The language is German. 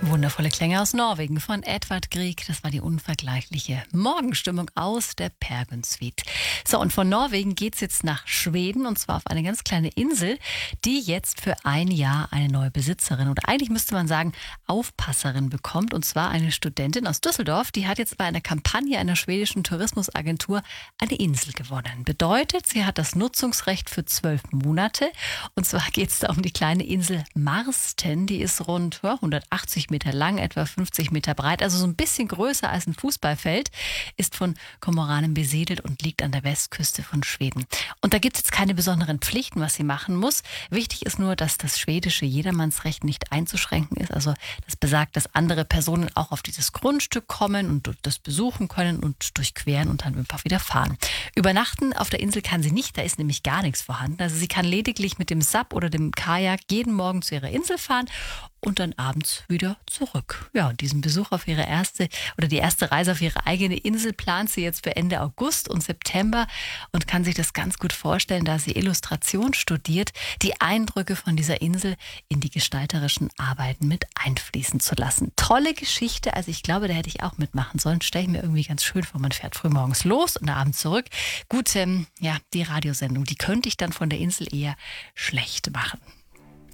Wundervolle Klänge aus Norwegen von Edvard Grieg. Das war die unvergleichliche Morgenstimmung aus der Bergen Suite. So, und von Norwegen geht's jetzt nach Schweden, und zwar auf eine ganz kleine Insel, die jetzt für ein Jahr eine neue Besitzerin oder eigentlich müsste man sagen Aufpasserin bekommt, und zwar eine Studentin aus Düsseldorf. Die hat jetzt bei einer Kampagne einer schwedischen Tourismusagentur eine Insel gewonnen. Bedeutet, sie hat das Nutzungsrecht für 12 Monate, und zwar geht's da um die kleine Insel Marsten. Die ist rund 180 Meter lang, etwa 50 Meter breit, also so ein bisschen größer als ein Fußballfeld, ist von Kormoranen besiedelt und liegt an der Westküste von Schweden. Und da gibt es jetzt keine besonderen Pflichten, was sie machen muss. Wichtig ist nur, dass das schwedische Jedermannsrecht nicht einzuschränken ist. Also das besagt, dass andere Personen auch auf dieses Grundstück kommen und das besuchen können und durchqueren und dann einfach wieder fahren. Übernachten auf der Insel kann sie nicht, da ist nämlich gar nichts vorhanden. Also sie kann lediglich mit dem SUP oder dem Kajak jeden Morgen zu ihrer Insel fahren und dann abends wieder zurück. Ja, und diesen Besuch auf ihre erste oder die erste Reise auf ihre eigene Insel plant sie jetzt für Ende August und September und kann sich das ganz gut vorstellen, da sie Illustration studiert, die Eindrücke von dieser Insel in die gestalterischen Arbeiten mit einfließen zu lassen. Tolle Geschichte, also ich glaube, da hätte ich auch mitmachen sollen. Stelle ich mir irgendwie ganz schön vor, man fährt frühmorgens los und abends zurück. Gut, ja, die Radiosendung, die könnte ich dann von der Insel eher schlecht machen.